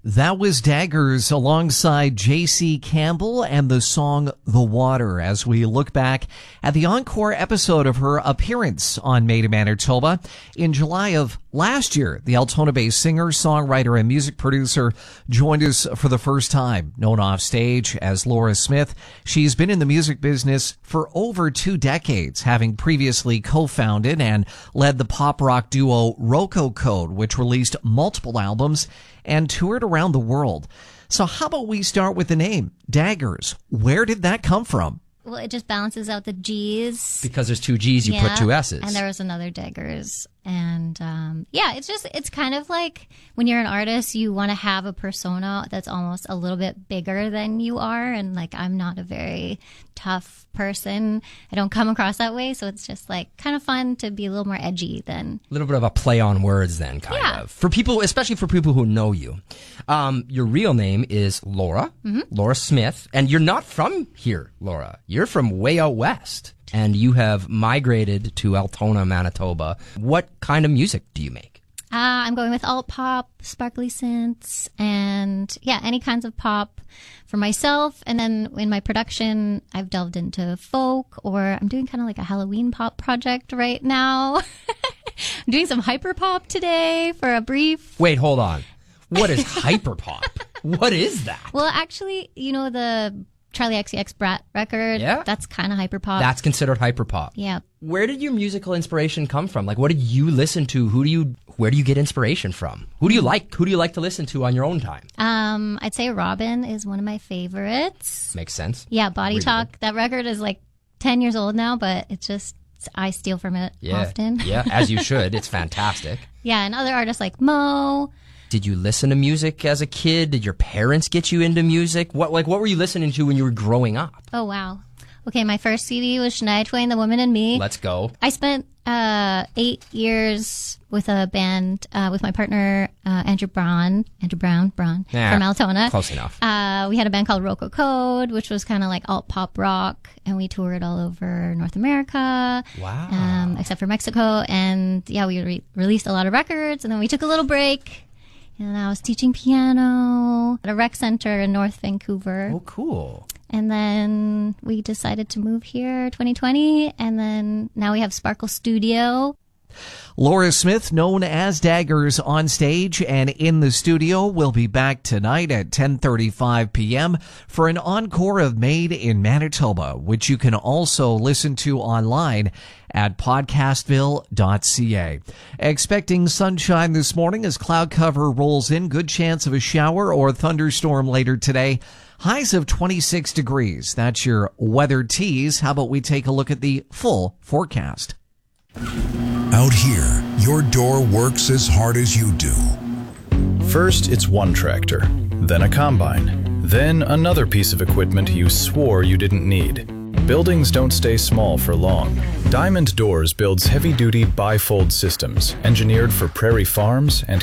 That was Daggers alongside J.C. Campbell and the song The Water as we look back at the encore episode of her appearance on Made in Manitoba. In July of last year, the Altona-based singer, songwriter, and music producer joined us for the first time. Known off stage as Laura Smith, she's been in the music business for over 2 decades, having previously co-founded and led the pop rock duo Roco Code, which released multiple albums and toured around the world. So how about we start with the name, Daggers? Where did that come from? Well, it just balances out the G's. Because there's 2 G's, you put 2 S's. And there was another Daggers. And it's kind of like when you're an artist, you want to have a persona that's almost a little bit bigger than you are. And like, I'm not a very tough person. I don't come across that way. So it's just like kind of fun to be a little more edgy than. A little bit of a play on words then, kind of. For people, especially for people who know you. Your real name is Laura, Laura Smith. And you're not from here, Laura. You're from way out west. And you have migrated to Altona, Manitoba. What kind of music do you make? I'm going with alt pop, sparkly synths, and any kinds of pop for myself. And then in my production, I've delved into folk, or I'm doing kind of like a Halloween pop project right now. I'm doing some hyper pop today for a brief. Wait, hold on. What is hyper pop? What is that? Well, actually, the Charlie XCX Brat record. Yeah. That's kind of hyperpop. That's considered hyperpop. Yeah. Where did your musical inspiration come from? Like, what did you listen to? Where do you get inspiration from? Who do you like? Who do you like to listen to on your own time? I'd say Robin is one of my favorites. Makes sense. Yeah. Body Talk. That record is like 10 years old now, but it's just, I steal from it often. Yeah, as you should. It's fantastic. Yeah. And other artists like Mo. Did you listen to music as a kid? Did your parents get you into music? What were you listening to when you were growing up? Oh, wow. Okay, my first CD was Shania Twain, The Woman in Me. Let's go. I spent 8 years with a band with my partner, Andrew Brown from Altona. Close enough. We had a band called Roco Code, which was kind of like alt pop rock, and we toured all over North America. Wow. Except for Mexico. And we released a lot of records, and then we took a little break. And I was teaching piano at a rec center in North Vancouver. Oh, cool. And then we decided to move here 2020. And then now we have Sparkle Studio. Laura Smith, known as Daggers, on stage and in the studio, will be back tonight at 10:35 p.m. for an encore of Made in Manitoba, which you can also listen to online at podcastville.ca. Expecting sunshine this morning as cloud cover rolls in. Good chance of a shower or thunderstorm later today. Highs of 26 degrees. That's your weather tease. How about we take a look at the full forecast? Out here, your door works as hard as you do. First, it's one tractor, then a combine, then another piece of equipment you swore you didn't need. Buildings don't stay small for long. Diamond Doors builds heavy-duty bifold systems engineered for prairie farms and